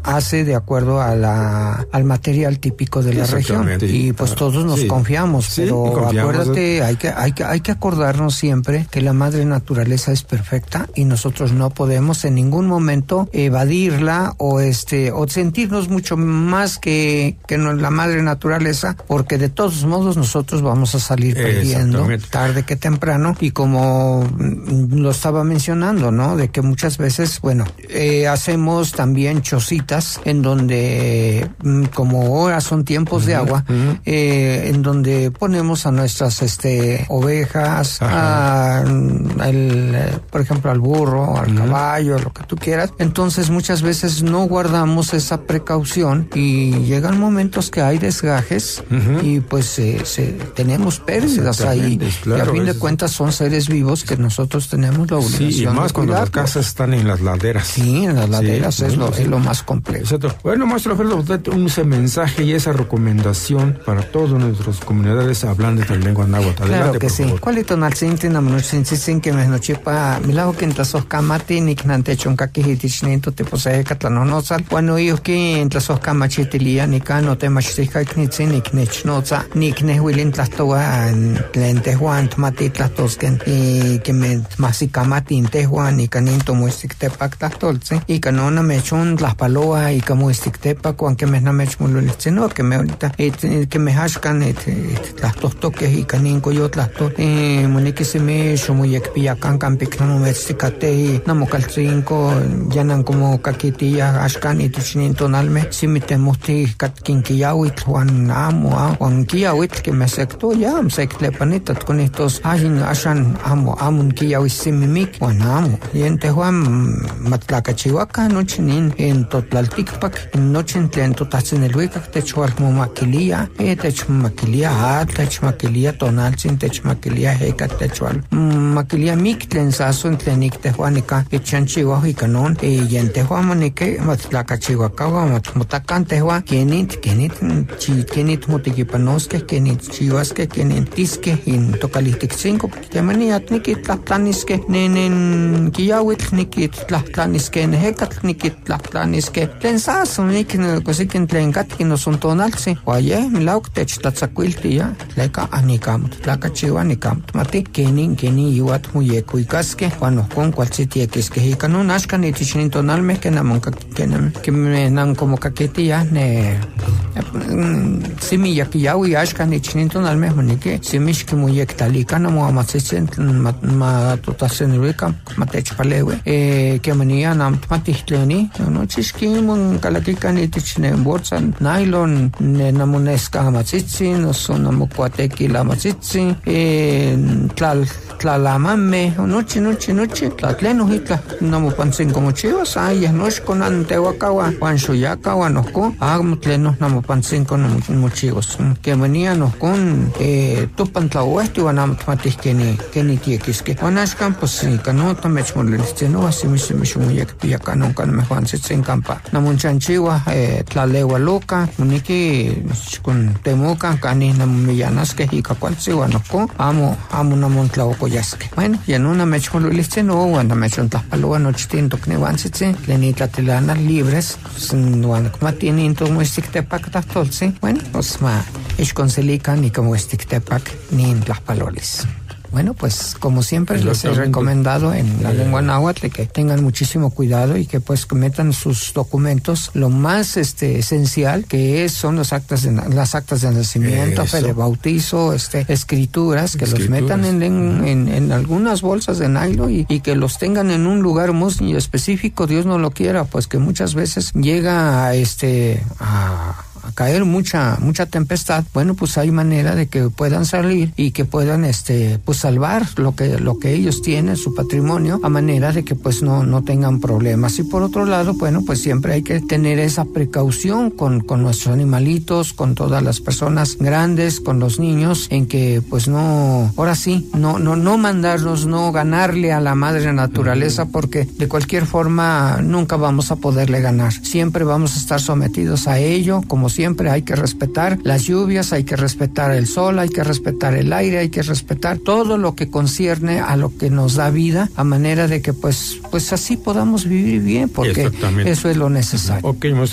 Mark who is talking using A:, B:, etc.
A: hace de acuerdo al material típico de la región. Y pues todos nos confiamos, pero acuérdate, hay que acordarnos siempre que la madre naturaleza es perfecta y nosotros no podemos en ningún momento evadirla o sentirnos mucho más que la madre naturaleza, porque de todos modos nosotros vamos a salir perdiendo tarde que temprano. Y como lo estaba mencionando, ¿no? De que muchas veces, hacemos también chocitas en donde, como ahora son tiempos de agua, en donde ponemos a nuestras ovejas, por ejemplo, al burro, al caballo, lo que tú quieras. Entonces muchas veces no guardamos esa precaución y llegan momentos que hay desgajes y pues tenemos pérdidas ahí. Claro, y a fin de cuentas son seres vivos que nosotros tenemos la obligación.
B: Sí, y más cuando las casas están en las laderas.
A: Sí, en las laderas es lo más complejo.
B: Exacto. Bueno, maestro Alfredo, ese mensaje y esa recomendación para todas nuestras comunidades hablantes de la lengua náhuatl.
A: Claro que sí. ¿Cuál es tonalcinti namunuchinsin que me nochepa milagro que en tlasoscamati niknante choncaquijitichninto te posee catlanonosal? Bueno, yo que en tlasoscamachitilia nicano te machtica knitsin niknechnoza niknehuilin tlastoa en Tehuan mati tlastosken y que me masicamati en Tehuan y caninto muestictepac tlastolce y canona mechon tlaspaloa y camuestictepac cuan que me namechmululitsino que me ahorita que me hashkan tlastostoques y caninco yo tlastor monique se me shomuyekpiacan campicnamo metsticate y namocalcinco yanan como caquitilla ashkan y tuchinintonalme si me temosti catquinquiyawit juan amo juan quiyawit que me secto ya sectlepanita con estos ashan amo quiyawit simimik juan amo y en Tehuan matlacachihuaca nochinin en totlalticpac nochin tlen totatzin el huicac techual como maquilia techmaquilia tonaltzin techmaquilia heca techual maquilia mik tlen saso en tlenik tehuanica echanchihuaj y canon y en Tehuan manique matlacachihuacaua matmotacan Tehuan kenit motiquipanosque kenit chihuasque kenit tisque in tocaliticcinco porque maniat nikit tlahtlanisque nenen quiyawit nikit tlahtlanisque nehecatl nikit tlahtlanisque tlen saso nik cosiquen tlen catqui no son tonaltzi oye milauc techtlatzacuiltia tleca anicamot tlacachiua nicamot mati kenin iuat muyecuicasque juan ohcon cualtzitiequisque y canon axcan itichinin tonalme que me nan como caquetia ne simi yaquiyaui axcan itichinin tonalme monique simixqui muyectalica namo amatzitzin matotahsenilhuica matechpaleue que mania namtmatihtleni nochixquimon calaquican itichinen bolsa nylon namonesca amatzitzin oso namocuatequil amatzitzin tlalamame noche tlatleno hitla namopantzin como chivas ay noche con antehuacaua juan xoyacaua nosco tlenos namopantzin con mochivos que venían con tupantlahuesti guanamatmatis que tiequisque juanashcan pues canota mechmolesteno así mismuyecpiacanon can mejuanzitzin campa namonchanchiwa tlalegua loca unique con temoca cani namomiyanasque y cacualtziwa nosco amo namontlaocoyasque bueno y en una mechmolesteno guana mechontlaspaloa nochtinto cnehuanzitzin tlenitlatilana libres guanacmatinin tomuestictepac tlahtoltzi bueno pues ixconselica ni como estictepac ni en tlaspaloles. Bueno, pues como siempre les he recomendado en la lengua náhuatl que tengan muchísimo cuidado y que pues metan sus documentos lo más esencial que son las actas de nacimiento, fe de bautizo, escrituras, que los metan en algunas bolsas de nylon y que los tengan en un lugar muy específico, Dios no lo quiera, pues que muchas veces llega a caer mucha tempestad. Bueno, pues hay manera de que puedan salir y que puedan pues salvar lo que ellos tienen, su patrimonio, a manera de que pues no tengan problemas. Y por otro lado, bueno, pues siempre hay que tener esa precaución con nuestros animalitos, con todas las personas grandes, con los niños, en que pues no mandarlos, no ganarle a la madre naturaleza, porque de cualquier forma nunca vamos a poderle ganar. Siempre vamos a estar sometidos a ello, como siempre hay que respetar las lluvias, hay que respetar el sol, hay que respetar el aire, hay que respetar todo lo que concierne a lo que nos da vida, a manera de que pues así podamos vivir bien, porque eso es lo necesario.
B: Ok,